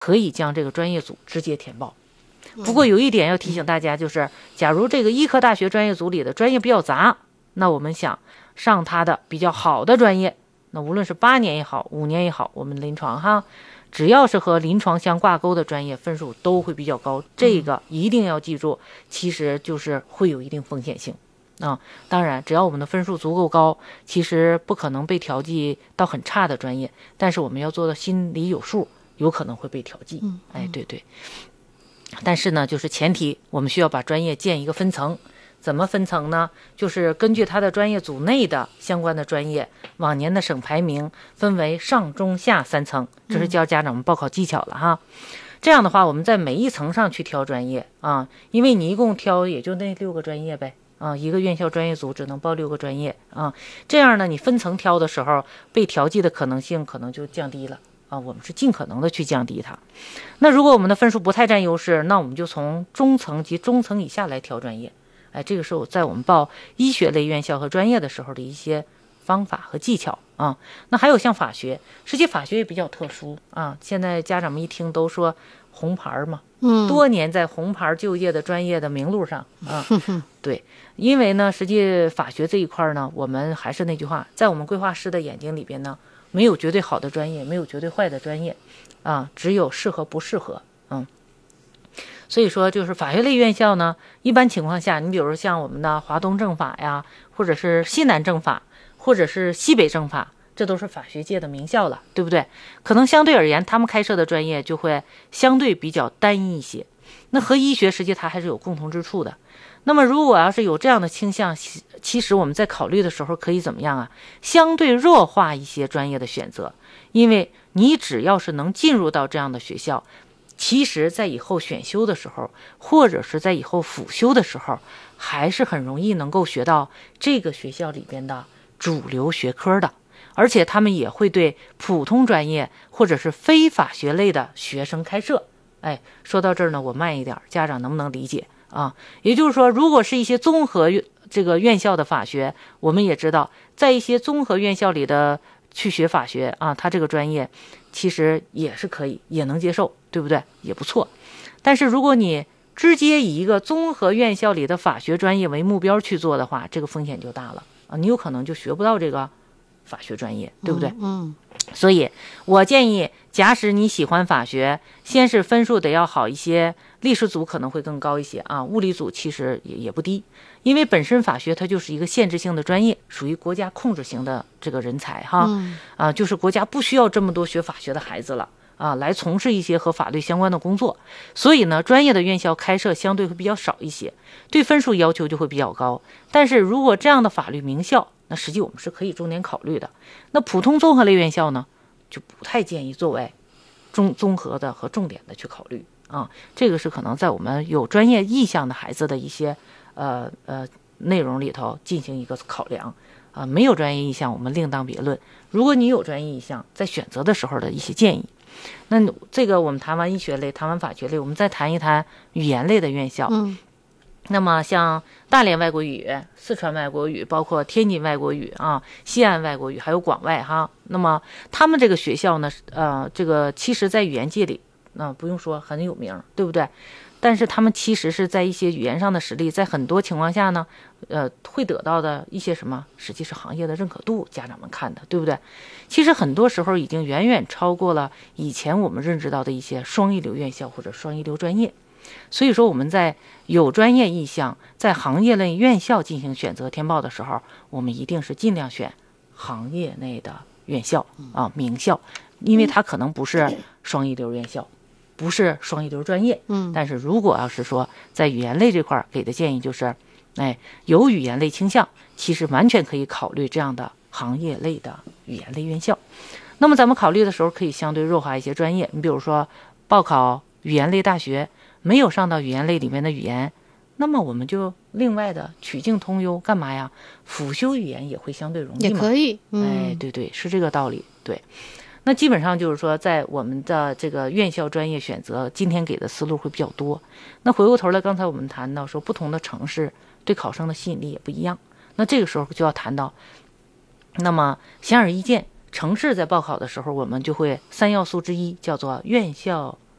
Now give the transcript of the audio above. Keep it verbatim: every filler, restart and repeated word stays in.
可以将这个专业组直接填报。不过有一点要提醒大家，就是假如这个医科大学专业组里的专业比较杂，那我们想上它的比较好的专业，那无论是八年也好，五年也好，我们临床哈，只要是和临床相挂钩的专业，分数都会比较高。这个一定要记住，其实就是会有一定风险性啊。当然，只要我们的分数足够高，其实不可能被调剂到很差的专业，但是我们要做到心里有数，有可能会被调剂。哎，对对。但是呢，就是前提我们需要把专业建一个分层。怎么分层呢？就是根据他的专业组内的相关的专业往年的省排名分为上中下三层，这是教家长们报考技巧了哈。这样的话，我们在每一层上去挑专业啊，因为你一共挑也就那六个专业呗啊，一个院校专业组只能报六个专业啊。这样呢，你分层挑的时候，被调剂的可能性可能就降低了啊。我们是尽可能的去降低它。那如果我们的分数不太占优势，那我们就从中层及中层以下来挑专业。哎，这个是我在我们报医学类院校和专业的时候的一些方法和技巧啊。那还有像法学，实际法学也比较特殊啊。现在家长们一听都说红牌嘛，嗯，多年在红牌就业的专业的名录上啊。对，因为呢，实际法学这一块呢，我们还是那句话，在我们规划师的眼睛里边呢，没有绝对好的专业，没有绝对坏的专业啊，只有适合不适合，嗯。所以说，就是法学类院校呢，一般情况下，你比如说像我们的华东政法呀，或者是西南政法，或者是西北政法，这都是法学界的名校了，对不对？可能相对而言，他们开设的专业就会相对比较单一一些。那和医学实际它还是有共同之处的。那么如果要是有这样的倾向，其实我们在考虑的时候可以怎么样啊？相对弱化一些专业的选择，因为你只要是能进入到这样的学校，其实在以后选修的时候，或者是在以后辅修的时候，还是很容易能够学到这个学校里边的主流学科的，而且他们也会对普通专业或者是非法学类的学生开设。哎，说到这儿呢，我慢一点，家长能不能理解啊？也就是说，如果是一些综合这个院校的法学，我们也知道，在一些综合院校里的去学法学啊，他这个专业其实也是可以，也能接受，对不对？也不错。但是如果你直接以一个综合院校里的法学专业为目标去做的话，这个风险就大了啊，你有可能就学不到这个法学专业，对不对？嗯。所以我建议，假使你喜欢法学，先是分数得要好一些，历史组可能会更高一些啊，物理组其实也也不低，因为本身法学它就是一个限制性的专业，属于国家控制型的这个人才哈，嗯、啊，就是国家不需要这么多学法学的孩子了啊，来从事一些和法律相关的工作，所以呢，专业的院校开设相对会比较少一些，对分数要求就会比较高。但是如果这样的法律名校，那实际我们是可以重点考虑的。那普通综合类院校呢，就不太建议作为中综合的和重点的去考虑啊。这个是可能在我们有专业意向的孩子的一些呃呃内容里头进行一个考量啊。没有专业意向，我们另当别论。如果你有专业意向，在选择的时候的一些建议。那这个我们谈完医学类，谈完法学类，我们再谈一谈语言类的院校。嗯。那么像大连外国语、四川外国语，包括天津外国语啊、西安外国语，还有广外哈。那么他们这个学校呢，呃，这个其实在语言界里，那、呃、不用说很有名，对不对？但是他们其实是在一些语言上的实力，在很多情况下呢，呃，会得到的一些什么，实际是行业的认可度，家长们看的，对不对？其实很多时候已经远远超过了以前我们认知到的一些双一流院校或者双一流专业。所以说我们在有专业意向，在行业类院校进行选择填报的时候，我们一定是尽量选行业内的院校啊，名校，因为它可能不是双一流院校，不是双一流专业。嗯，但是如果要是说在语言类这块给的建议就是，哎，有语言类倾向，其实完全可以考虑这样的行业类的语言类院校。那么咱们考虑的时候可以相对弱化一些专业，你比如说报考语言类大学，没有上到语言类里面的语言，那么我们就另外的曲径通幽，干嘛呀？辅修语言也会相对容易嘛， 也可以。嗯、 哎，对对，是这个道理。对，那基本上就是说，在我们的这个院校专业选择，今天给的思路会比较多。那回过头来，刚才我们谈到说，不同的城市对考生的吸引力也不一样。那这个时候就要谈到，那么显而易见，城市在报考的时候，我们就会三要素之一叫做院校